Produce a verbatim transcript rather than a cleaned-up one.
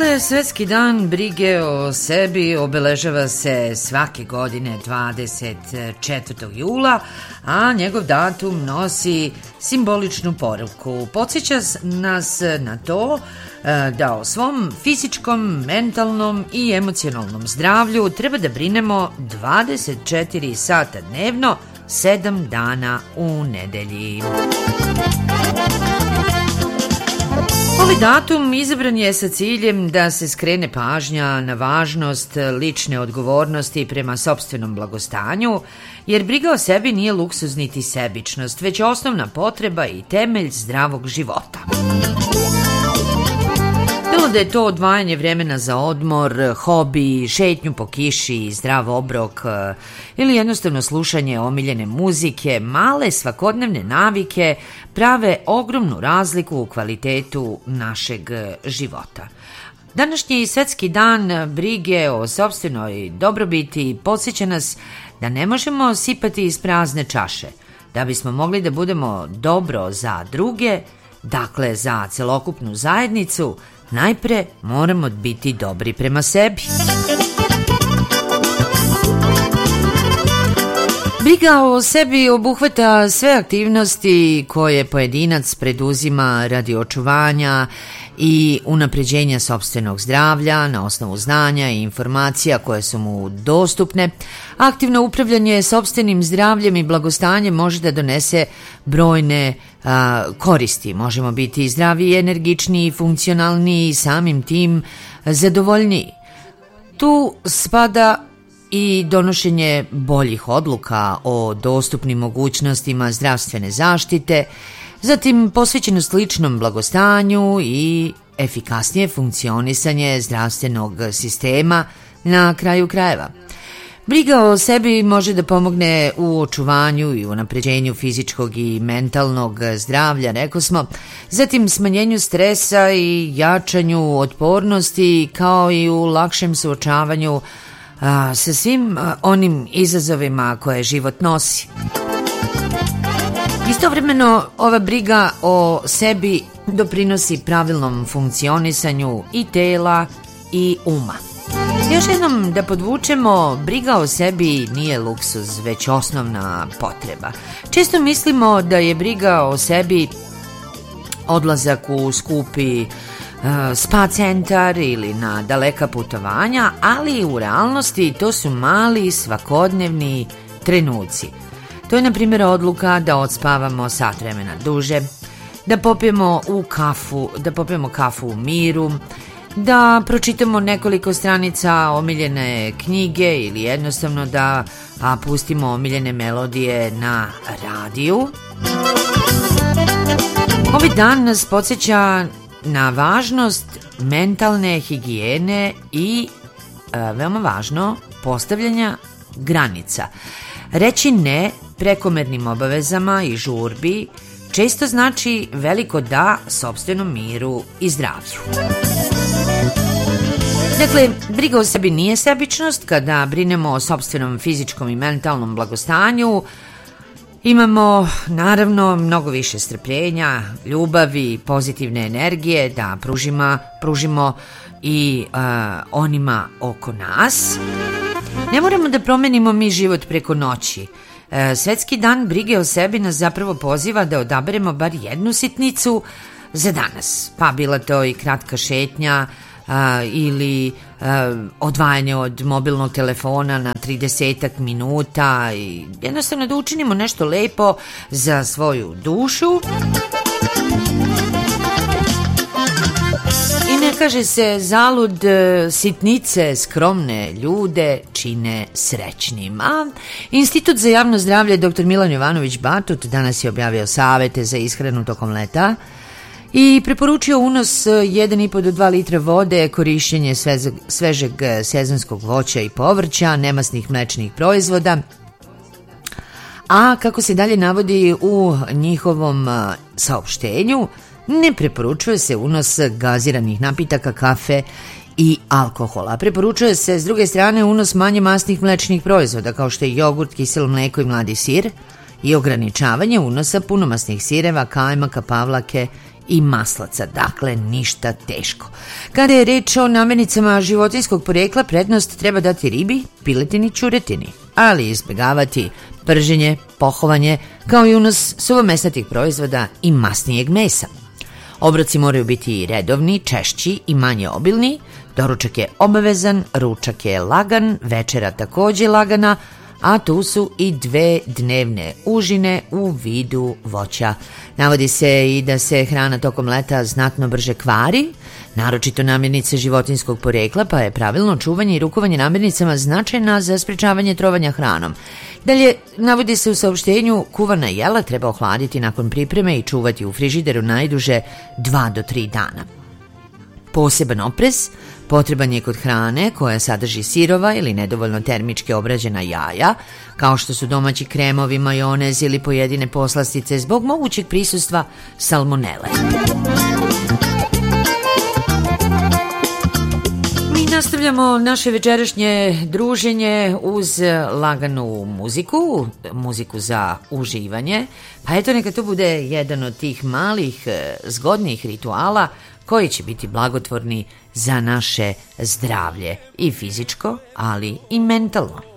Dakle, Svetski dan brige o sebi obeležava se svake godine dvadeset četvrtog jula, a njegov datum nosi simboličnu poruku. Podsjeća nas na to da o svom fizičkom, mentalnom i emocionalnom zdravlju treba da brinemo dvadeset četiri sata dnevno, sedam dana u nedelji. Ovaj datum izabran je sa ciljem da se skrene pažnja na važnost lične odgovornosti prema sopstvenom blagostanju, jer briga o sebi nije luksuz niti sebičnost, već osnovna potreba i temelj zdravog života. Bilo da je to odvajanje vremena za odmor, hobi, šetnju po kiši, zdrav obrok ili jednostavno slušanje omiljene muzike, male svakodnevne navike prave ogromnu razliku u kvalitetu našeg života. Današnji Svetski dan brige o sopstvenoj dobrobiti podsjeća nas da ne možemo sipati iz prazne čaše. Da bismo mogli da budemo dobro za druge, dakle za celokupnu zajednicu, najpre moramo biti dobri prema sebi. Briga o sebi obuhvata sve aktivnosti koje pojedinac preduzima radi očuvanja i unapređenja sopstvenog zdravlja na osnovu znanja i informacija koje su mu dostupne. Aktivno upravljanje sopstvenim zdravljem i blagostanjem može da donese brojne a, koristi. Možemo biti zdraviji, energičniji, funkcionalniji i samim tim zadovoljniji. Tu spada i donošenje boljih odluka o dostupnim mogućnostima zdravstvene zaštite, zatim posvećenost ličnom blagostanju i efikasnije funkcionisanje zdravstvenog sistema na kraju krajeva. Briga o sebi može da pomogne u očuvanju i unapređenju fizičkog i mentalnog zdravlja, rekao smo, zatim smanjenju stresa i jačanju otpornosti, kao i u lakšem suočavanju a, sa svim a, onim izazovima koje život nosi. Istovremeno, ova briga o sebi doprinosi pravilnom funkcionisanju i tela i uma. Još jednom da podvučemo, briga o sebi nije luksuz, već osnovna potreba. Često mislimo da je briga o sebi odlazak u skupi uh, spa centar ili na daleka putovanja, ali u realnosti to su mali svakodnevni trenuci. To je, na primjer, odluka da odspavamo sat vremena duže, da popijemo u kafu, da popijemo kafu u miru, da pročitamo nekoliko stranica omiljene knjige ili jednostavno da a, pustimo omiljene melodije na radiju. Ovaj dan nas podsjeća na važnost mentalne higijene i, a, veoma važno, postavljanja granica. Reći ne prekomernim obavezama i žurbi često znači veliko da sopstvenom miru i zdravlju. Dakle, briga o sebi nije sebičnost. Kada brinemo o sopstvenom fizičkom i mentalnom blagostanju, imamo naravno mnogo više strpljenja, ljubavi, pozitivne energije da pružima, pružimo i uh, onima oko nas. Ne moramo da promenimo mi život preko noći. Svetski dan brige o sebi nas zapravo poziva da odaberemo bar jednu sitnicu za danas, pa bila to i kratka šetnja a, ili a, odvajanje od mobilnog telefona na tridesetak minuta i jednostavno da učinimo nešto lepo za svoju dušu. Kaže se, zalud sitnice skromne ljude čine srećnim. A Institut za javno zdravlje doktor Milan Jovanović Batut danas je objavio savete za ishranu tokom leta i preporučio unos jedan i po do dva litra vode, korišćenje svežeg, svežeg sezonskog voća i povrća, nemasnih mlečnih proizvoda. A kako se dalje navodi u njihovom saopštenju, ne preporučuje se unos gaziranih napitaka, kafe i alkohola. Preporučuje se s druge strane unos manje masnih mlečnih proizvoda kao što je jogurt, kiselo mleko i mladi sir i ograničavanje unosa punomasnih sireva, kajmaka, pavlake i maslaca, dakle ništa teško. Kada je reč o namirnicama životinjskog porekla, prednost treba dati ribi, piletini, ćuretini, ali izbjegavati prženje, pohovanje, kao i unos suvomesnatih proizvoda i masnijeg mesa. Obroci moraju biti redovni, češći i manje obilni, doručak je obavezan, ručak je lagan, večera takođe lagana, a tu su i dve dnevne užine u vidu voća. Navodi se i da se hrana tokom leta znatno brže kvari, naročito namirnice životinjskog porekla, pa je pravilno čuvanje i rukovanje namirnicama značajna za sprečavanje trovanja hranom. Dalje, navodi se u saopštenju, kuvana jela treba ohladiti nakon pripreme i čuvati u frižideru najduže dva do tri dana. Poseban oprez potreban je kod hrane koja sadrži sirova ili nedovoljno termički obrađena jaja, kao što su domaći kremovi, majonez ili pojedine poslastice zbog mogućeg prisustva salmonele. Nastavljamo naše večerašnje druženje uz laganu muziku, muziku za uživanje, pa eto neka to bude jedan od tih malih zgodnih rituala koji će biti blagotvorni za naše zdravlje i fizičko, ali i mentalno.